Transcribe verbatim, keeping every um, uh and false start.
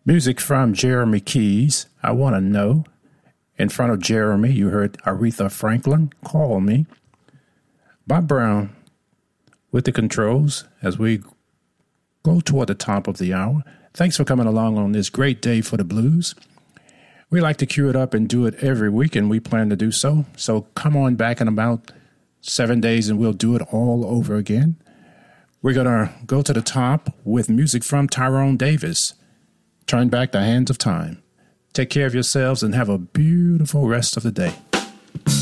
Music from Jeremy Keys, I Want to Know. In front of Jeremy, you heard Aretha Franklin, Call Me. Bob Brown with the controls as we go toward the top of the hour. Thanks for coming along on this great day for the blues. We like to cue it up and do it every week, and we plan to do so. So come on back in about seven days and we'll do it all over again. We're going to go to the top with music from Tyrone Davis. Turn back the hands of time. Take care of yourselves and have a beautiful rest of the day.